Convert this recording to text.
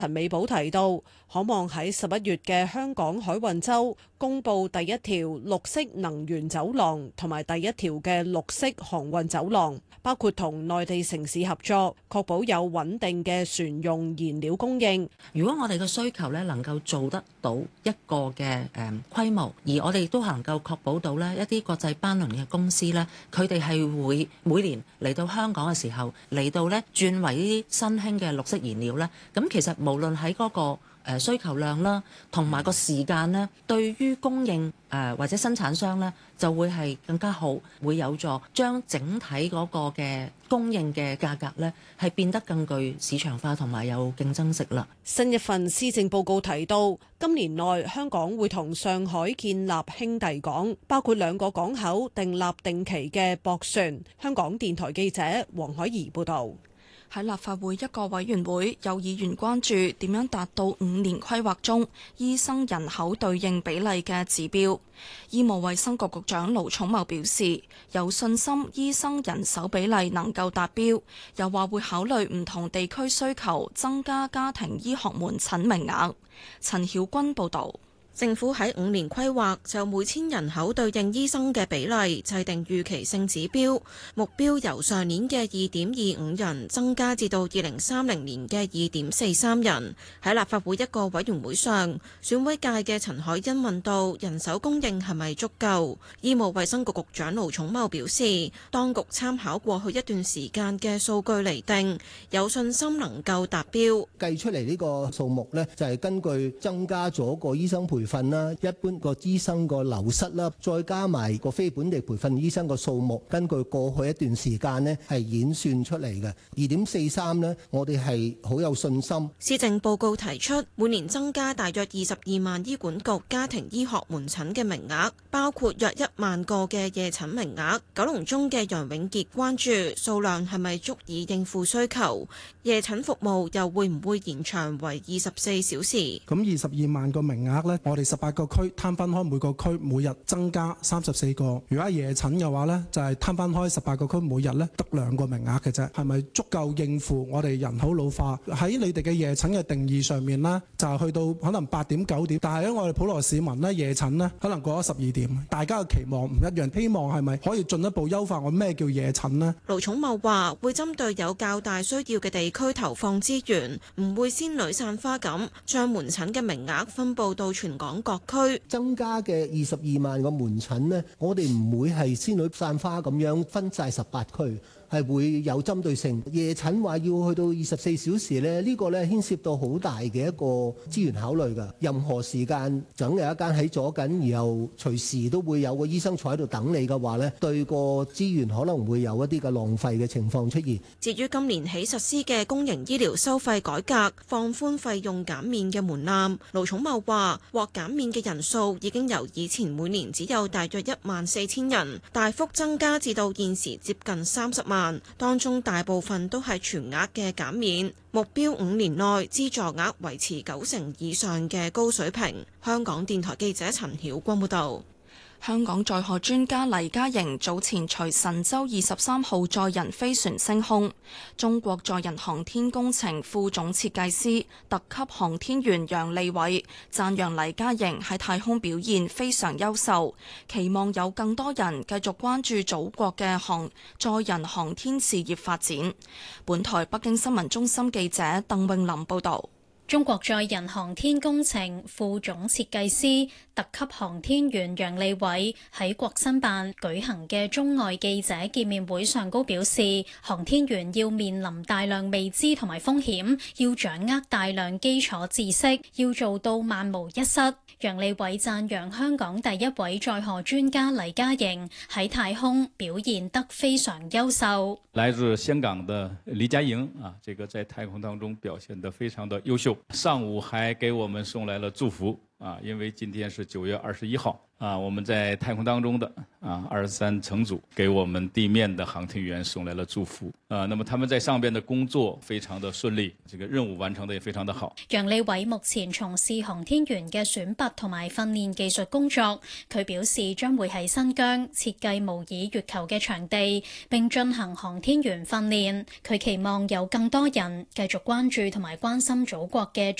陳美寶提到，可望喺11月嘅香港海運周公布第一條綠色能源走廊同埋第一條嘅綠色航運走廊，包括同內地城市合作，確保有穩定嘅船用燃料供應。 如果我哋嘅需求咧能夠做得到一個嘅規模，而我哋都能夠確保到咧一啲國際班輪嘅公司咧，佢哋係會每年嚟到香港嘅時候嚟到咧轉為呢啲新興嘅綠色燃料咧，咁其實無論喺嗰個需求量啦，同埋個時間咧，對於供應或者生產商咧，就會係更加好，會有助將整體嗰個嘅供應嘅價格咧，係變得更具市場化同埋有競爭力啦。 新一份施政報告提到，今年內香港會同上海建立兄弟港，包括2個港口訂立定期嘅駁船。香港電台記者黃海怡報導。 喺立法會一個委員會，有議員關注點樣達到5年規劃中醫生人口對應比例嘅指標。醫務衛生局局長盧寵茂表示，有信心醫生人手比例能夠達標，又話會考慮唔同地區需求，增加家庭醫學門診名額。陳曉君報導。 政府喺5年規劃就每千人口對應醫生嘅比例制定預期性指標，目標由上年嘅2.25人增加至到2030年嘅2.43人。喺立法會一個委員會上，選委界嘅陳海欣問到人手供應係咪足夠？醫務衛生局局長盧寵茂表示，當局參考過去一段時間嘅數據釐定，有信心能夠達標。 計出嚟呢個數目呢，就係根據增加咗個醫生培訓啦，一般個醫生個流失啦，再加埋個非本地培訓醫生個數目，根據過去一段時間呢係演算出嚟嘅2.43呢，我哋係好有信心。 施政報告提出每年增加大約22萬醫管局家庭醫學門診嘅名額，包括約1萬個嘅夜診名額。九龍中嘅楊永傑關注數量係咪足以應付需求，夜診服務又會唔會延長為24小時？ 咁22萬個名額呢，我哋18個區攤分開，每個區每日增加34個。如果係夜診嘅話呢，就係攤分開18個區，每日呢得2個名額嘅啫。係咪足夠應付我哋人口老化？喺你哋嘅夜診嘅定義上面呢，就係去到可能8點9點，但係喺我哋普羅市民呢，夜診呢可能過咗12點。大家嘅期望唔一樣，希望係咪可以進一步優化我咩叫夜診呢？ 盧寵茂話會針對有較大需要嘅地區投放資源，唔會仙女散花咁將門診嘅名額分佈到全港各區。 增加嘅22萬個門診呢，我哋唔會係仙女散花咁樣分晒18區。係會有針對性。夜診話要去到24小時呢，呢個呢牽涉到好大嘅一個資源考慮㗎。任何時間總有一間喺左緊，然後隨時都會有個醫生坐喺度等你嘅話呢，對個資源可能會有一啲嘅浪費嘅情況出現。 至於今年起實施嘅公營醫療收費改革，放寬費用減免嘅門檻，盧寵茂話獲減免嘅人數已經由以前每年只有大約14000人，大幅增加至到現時接近30萬。當中大部分都係全額嘅減免，目標5年內資助額維持90%以上嘅高水平。香港電台記者陳曉君報導。 香港載荷專家黎嘉瑩早前隨神舟23號載人飛船升空，中國載人航天工程副總設計師、特級航天員楊利偉讚揚黎嘉瑩喺太空表現非常優秀，期望有更多人繼續關注祖國嘅載人航天事業發展。本台北京新聞中心記者鄧詠琳報導。 中國載人航天工程副總設計師、特級航天員楊利偉喺國新辦舉行嘅中外記者見面會上高表示，航天員要面臨大量未知同埋風險，要掌握大量基礎知識，要做到萬無一失。楊利偉讚揚香港第一位載荷專家黎嘉瑩喺太空表現得非常優秀。 來自香港的黎嘉瑩啊，這個在太空當中表現得非常的優秀。上午還給我們送來了祝福。 啊，因為今天是9月21號啊，我們在太空當中的23乘組給我們地面的航天員送來了祝福啊。那麼他們在上邊的工作非常的順利，這個任務完成得也非常的好。 楊利偉目前從事航天員嘅選拔同埋訓練技術工作，佢表示將會喺新疆設計模擬月球嘅場地，並進行航天員訓練。佢期望有更多人繼續關注同埋關心祖國嘅